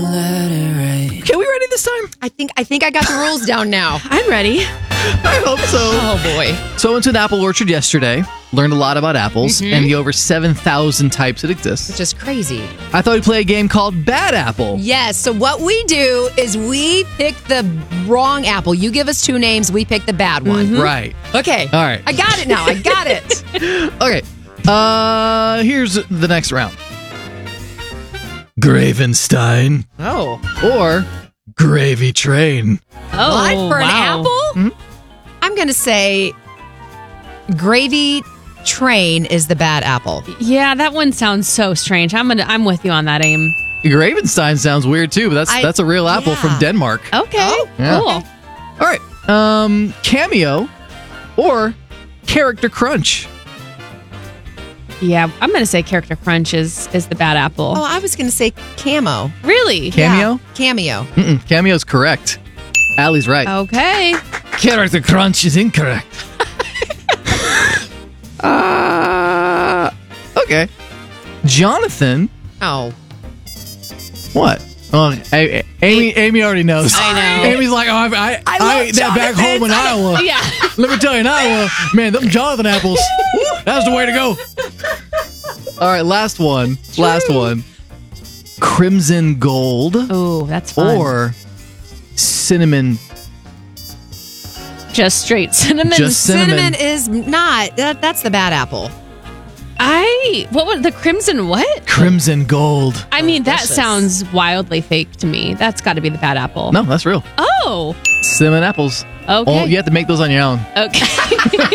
Okay, we ready this time? I think I got the rules down now. I'm ready. I hope so. Oh boy. So I went to an apple orchard yesterday, learned a lot about apples and the over 7,000 types that exist. Just crazy. I thought we'd play a game called Bad Apple. Yes. So what we do is we pick the wrong apple. You give us two names. We pick the bad one. Right. Okay. All right. I got it now. I got it. Okay. Here's the next round. Gravenstein Oh. or Gravy Train. Oh, What? For an wow. apple? I'm going to say Gravy Train is the bad apple. Yeah, that one sounds so strange. I'm with you on that, Aim. Gravenstein sounds weird too, but that's a real apple from Denmark. Okay, Yeah. cool. All right. Cameo or Character Crunch. Yeah, I'm going to say Character Crunch is the bad apple. Oh, I was going to say Camo. Really? Cameo? Yeah, Cameo. Cameo's correct. Allie's right. Okay. Character Crunch is incorrect. Okay. Jonathan. Oh. What? Oh, Amy already knows. I know. Amy's like, I ate that back home in Iowa. Yeah. Let me tell you, in Iowa, man, them Jonathan apples, that's the way to go. All right, last one. Last one. Crimson Gold Oh, that's fun. or cinnamon. just straight cinnamon. Just cinnamon. Cinnamon is not. That's the bad apple. What was the crimson what? Crimson Gold. I mean, that delicious. sounds wildly fake to me. That's got to be the bad apple. No, that's real. Oh, Cinnamon apples. okay. Oh, you have to make those on your own. Okay.